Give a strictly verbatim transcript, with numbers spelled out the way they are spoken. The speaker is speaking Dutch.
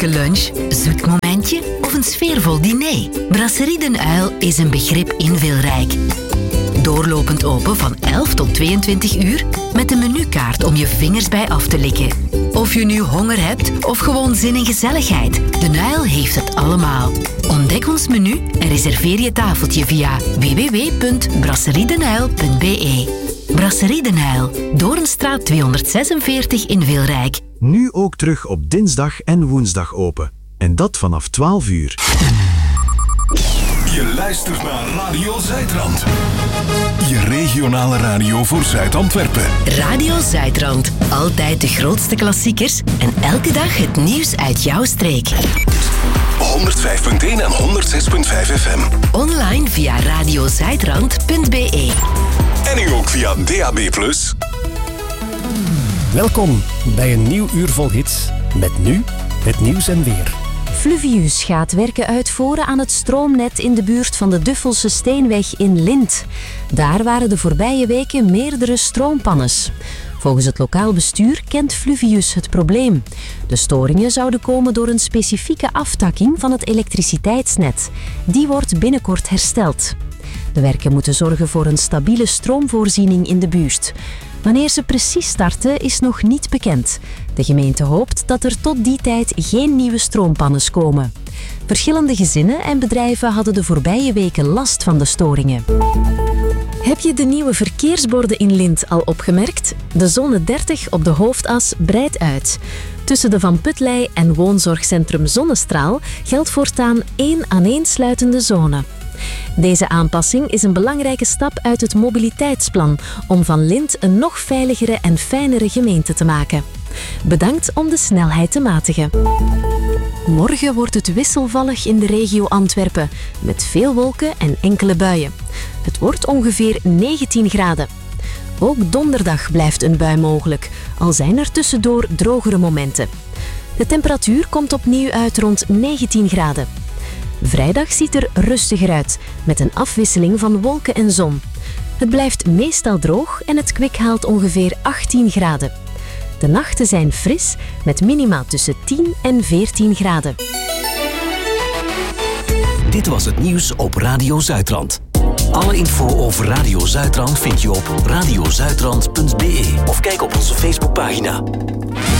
vrolijke lunch, zoet momentje of een sfeervol diner? Brasserie Den Uil is een begrip in Wilrijk. Doorlopend open van elf tot tweeëntwintig uur met een menukaart om je vingers bij af te likken. Of je nu honger hebt of gewoon zin in gezelligheid, Den Uil heeft het allemaal. Ontdek ons menu en reserveer je tafeltje via w w w punt brasseriedenuil punt b e. Brasserie Den Uil, Doornstraat tweehonderdzesenveertig in Wilrijk. Nu ook terug op dinsdag en woensdag open. En dat vanaf twaalf uur. Je luistert naar Radio Zuidrand. Je regionale radio voor Zuid-Antwerpen. Radio Zuidrand. Altijd de grootste klassiekers en elke dag het nieuws uit jouw streek. honderdvijf punt één en honderdzes punt vijf F M. Online via radiozuidrand punt b e. En nu ook via D A B plus. Welkom bij een nieuw uur vol hits. Met nu het nieuws en weer. Fluvius gaat werken uitvoeren aan het stroomnet in de buurt van de Duffelse Steenweg in Lint. Daar waren de voorbije weken meerdere stroompannes. Volgens het lokaal bestuur kent Fluvius het probleem. De storingen zouden komen door een specifieke aftakking van het elektriciteitsnet. Die wordt binnenkort hersteld. De werken moeten zorgen voor een stabiele stroomvoorziening in de buurt. Wanneer ze precies starten is nog niet bekend. De gemeente hoopt dat er tot die tijd geen nieuwe stroompannes komen. Verschillende gezinnen en bedrijven hadden de voorbije weken last van de storingen. Heb je de nieuwe verkeersborden in Lint al opgemerkt? De zone dertig op de hoofdas breidt uit. Tussen de Van Putlei en woonzorgcentrum Zonnestraal geldt voortaan één aaneensluitende zone. Deze aanpassing is een belangrijke stap uit het mobiliteitsplan om van Lint een nog veiligere en fijnere gemeente te maken. Bedankt om de snelheid te matigen. Morgen wordt het wisselvallig in de regio Antwerpen, met veel wolken en enkele buien. Het wordt ongeveer negentien graden. Ook donderdag blijft een bui mogelijk, al zijn er tussendoor drogere momenten. De temperatuur komt opnieuw uit rond negentien graden. Vrijdag ziet er rustiger uit, met een afwisseling van wolken en zon. Het blijft meestal droog en het kwik haalt ongeveer achttien graden. De nachten zijn fris, met minima tussen tien en veertien graden. Dit was het nieuws op Radio Zuidrand. Alle info over Radio Zuidrand vind je op radiozuidrand punt b e of kijk op onze Facebookpagina.